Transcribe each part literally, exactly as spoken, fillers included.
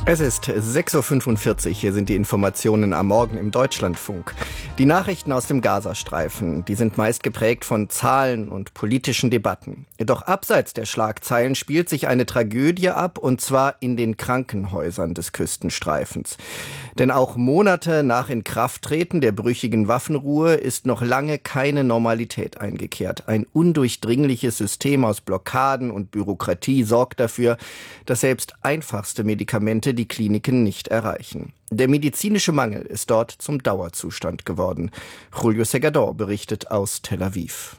Es ist sechs Uhr fünfundvierzig, hier sind die Informationen am Morgen im Deutschlandfunk. Die Nachrichten aus dem Gazastreifen, die sind meist geprägt von Zahlen und politischen Debatten. Doch abseits der Schlagzeilen spielt sich eine Tragödie ab, und zwar in den Krankenhäusern des Küstenstreifens. Denn auch Monate nach Inkrafttreten der brüchigen Waffenruhe ist noch lange keine Normalität eingekehrt. Ein undurchdringliches System aus Blockaden und Bürokratie sorgt dafür, dass selbst einfachste Medikamente die Kliniken nicht erreichen. Der medizinische Mangel ist dort zum Dauerzustand geworden. Julio Segador berichtet aus Tel Aviv.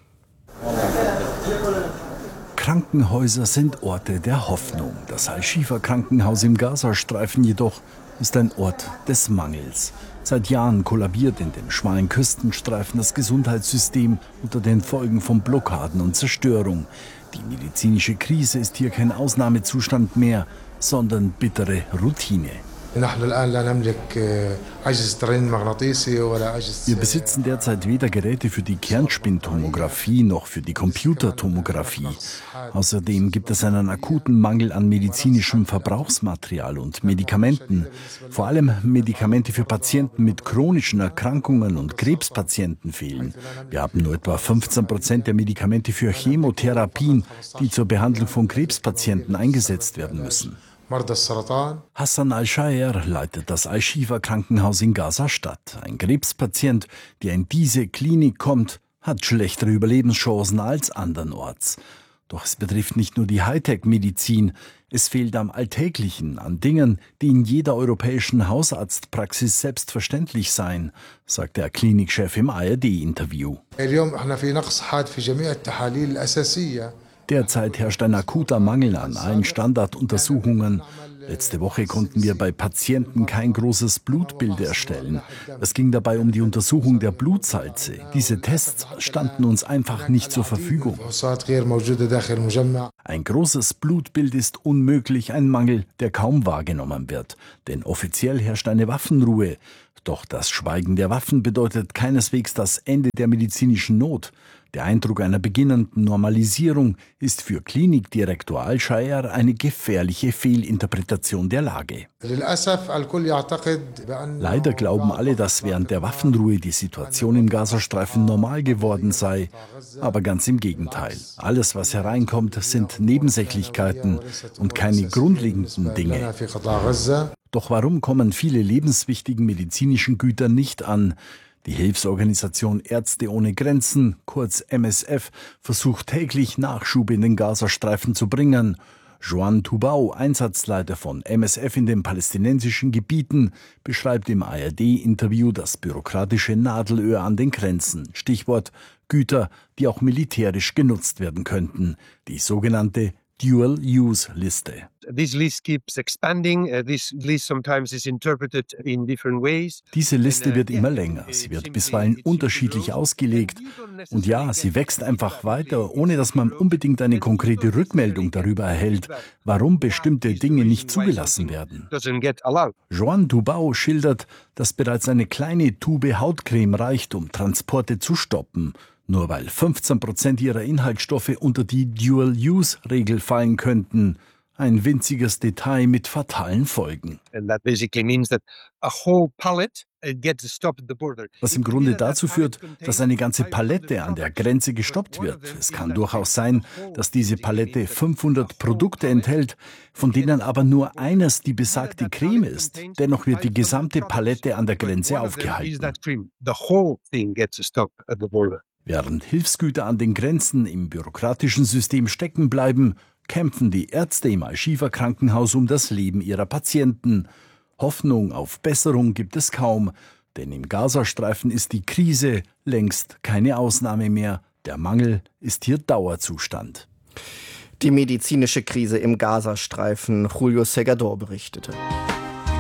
Krankenhäuser sind Orte der Hoffnung. Das Al-Shifa-Krankenhaus im Gazastreifen jedoch ist ein Ort des Mangels. Seit Jahren kollabiert in dem schmalen Küstenstreifen das Gesundheitssystem unter den Folgen von Blockaden und Zerstörung. Die medizinische Krise ist hier kein Ausnahmezustand mehr, sondern bittere Routine. Wir besitzen derzeit weder Geräte für die Kernspintomographie noch für die Computertomographie. Außerdem gibt es einen akuten Mangel an medizinischem Verbrauchsmaterial und Medikamenten. Vor allem Medikamente für Patienten mit chronischen Erkrankungen und Krebspatienten fehlen. Wir haben nur etwa fünfzehn Prozent der Medikamente für Chemotherapien, die zur Behandlung von Krebspatienten eingesetzt werden müssen. Hassan Al-Shaer leitet das Al-Shifa-Krankenhaus in Gaza-Stadt. Ein Krebspatient, der in diese Klinik kommt, hat schlechtere Überlebenschancen als andernorts. Doch es betrifft nicht nur die Hightech-Medizin. Es fehlt am Alltäglichen, an Dingen, die in jeder europäischen Hausarztpraxis selbstverständlich seien, sagt der Klinikchef im A R D-Interview. Derzeit herrscht ein akuter Mangel an allen Standarduntersuchungen. Letzte Woche konnten wir bei Patienten kein großes Blutbild erstellen. Es ging dabei um die Untersuchung der Blutsalze. Diese Tests standen uns einfach nicht zur Verfügung. Ein großes Blutbild ist unmöglich, ein Mangel, der kaum wahrgenommen wird. Denn offiziell herrscht eine Waffenruhe. Doch das Schweigen der Waffen bedeutet keineswegs das Ende der medizinischen Not. Der Eindruck einer beginnenden Normalisierung ist für Klinikdirektor Al-Shaer eine gefährliche Fehlinterpretation der Lage. Leider glauben alle, dass während der Waffenruhe die Situation im Gazastreifen normal geworden sei. Aber ganz im Gegenteil. Alles, was hereinkommt, sind Nebensächlichkeiten und keine grundlegenden Dinge. Doch warum kommen viele lebenswichtigen medizinischen Güter nicht an? Die Hilfsorganisation Ärzte ohne Grenzen, kurz M S F, versucht täglich Nachschub in den Gazastreifen zu bringen. Joan Tubau, Einsatzleiter von M S F in den palästinensischen Gebieten, beschreibt im A R D-Interview das bürokratische Nadelöhr an den Grenzen. Stichwort Güter, die auch militärisch genutzt werden könnten. Die sogenannte Dual-Use-Liste. Diese Liste wird immer länger. Sie wird bisweilen unterschiedlich ausgelegt. Und ja, sie wächst einfach weiter, ohne dass man unbedingt eine konkrete Rückmeldung darüber erhält, warum bestimmte Dinge nicht zugelassen werden. Joan Tubau schildert, dass bereits eine kleine Tube Hautcreme reicht, um Transporte zu stoppen. Nur weil fünfzehn Prozent ihrer Inhaltsstoffe unter die Dual-Use-Regel fallen könnten. Ein winziges Detail mit fatalen Folgen. Was im Grunde dazu führt, dass eine ganze Palette an der Grenze gestoppt wird. Es kann durchaus sein, dass diese Palette fünfhundert Produkte enthält, von denen aber nur eines die besagte Creme ist. Dennoch wird die gesamte Palette an der Grenze aufgehalten. Während Hilfsgüter an den Grenzen im bürokratischen System stecken bleiben, kämpfen die Ärzte im Al-Shifa-Krankenhaus um das Leben ihrer Patienten. Hoffnung auf Besserung gibt es kaum, denn im Gazastreifen ist die Krise längst keine Ausnahme mehr. Der Mangel ist hier Dauerzustand. Die medizinische Krise im Gazastreifen, Julio Segador berichtete.